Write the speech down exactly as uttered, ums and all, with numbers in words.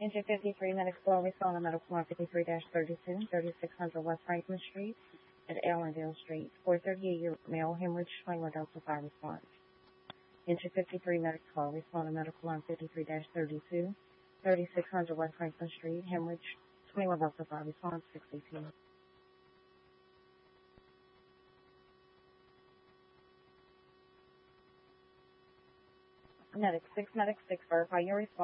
Engine fifty-three, medical floor, respond to medical floor fifty-three dash thirty-two, thirty-six hundred West Franklin Street at Allendale Street. four thirty-eight year male, hemorrhage, trailer, Delta five response. Engine fifty-three, medical floor, respond to medical floor fifty-three dash thirty-two, thirty-six hundred West Franklin Street, hemorrhage, twenty-one Delta five response, sixty-two. Medic six, Medic six, verify your response.